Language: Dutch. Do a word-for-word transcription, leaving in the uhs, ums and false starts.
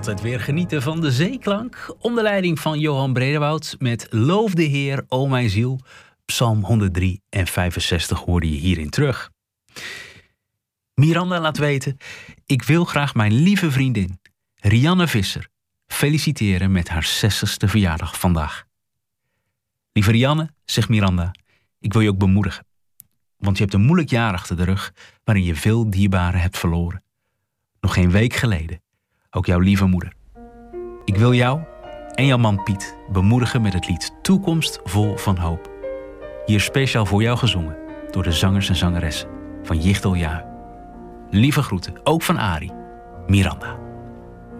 altijd weer genieten van de zeeklank. Onder leiding van Johan Brederwoud met Loof de Heer, o mijn ziel. Psalm honderddrie en vijfenzestig hoorde je hierin terug. Miranda laat weten: ik wil graag mijn lieve vriendin Rianne Visser feliciteren met haar zestigste verjaardag vandaag. Lieve Rianne, zegt Miranda, ik wil je ook bemoedigen. Want je hebt een moeilijk jaar achter de rug waarin je veel dierbaren hebt verloren. Nog geen week geleden, ook jouw lieve moeder. Ik wil jou en jouw man Piet bemoedigen met het lied Toekomst vol van hoop. Hier speciaal voor jou gezongen door de zangers en zangeressen van Jichtel Jahu. Lieve groeten, ook van Arie, Miranda.